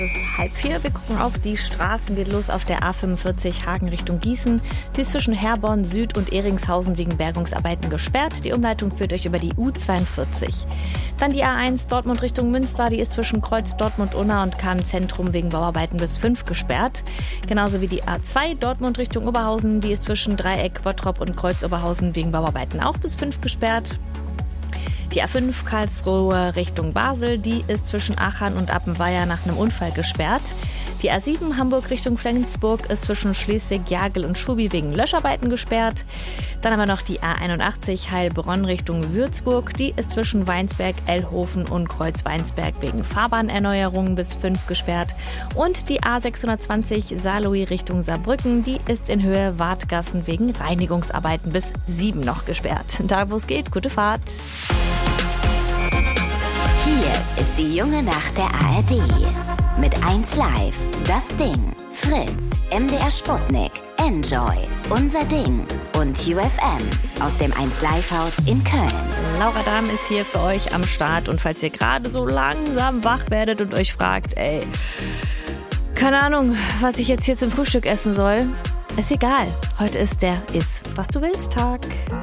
Es ist 3:30. Wir gucken auf die Straßen. Geht los auf der A45 Hagen Richtung Gießen. Die ist zwischen Herborn Süd und Eringshausen wegen Bergungsarbeiten gesperrt. Die Umleitung führt euch über die U42. Dann die A1 Dortmund Richtung Münster. Die ist zwischen Kreuz Dortmund-Unna und Kahn-Zentrum wegen Bauarbeiten bis 5 gesperrt. Genauso wie die A2 Dortmund Richtung Oberhausen. Die ist zwischen Dreieck Bottrop und Kreuz Oberhausen wegen Bauarbeiten auch bis 5 gesperrt. Die A5 Karlsruhe Richtung Basel, die ist zwischen Aachen und Appenweier nach einem Unfall gesperrt. Die A7 Hamburg Richtung Flensburg ist zwischen Schleswig, Jagel und Schubi wegen Löscharbeiten gesperrt. Dann haben wir noch die A81 Heilbronn Richtung Würzburg, die ist zwischen Weinsberg, Ellhofen und Kreuz-Weinsberg wegen Fahrbahnerneuerungen bis 5 gesperrt. Und die A620 Saarlouis Richtung Saarbrücken, die ist in Höhe Wartgassen wegen Reinigungsarbeiten bis 7 noch gesperrt. Da wo es geht, gute Fahrt. Hier ist die junge Nacht der ARD. Mit 1Live, Das Ding, Fritz, MDR Sputnik, Enjoy, Unser Ding und UFM aus dem 1Live-Haus in Köln. Laura Dahm ist hier für euch am Start und falls ihr gerade so langsam wach werdet und euch fragt, keine Ahnung, was ich jetzt hier zum Frühstück essen soll, ist egal. Heute ist der Iss, was du willst Tag.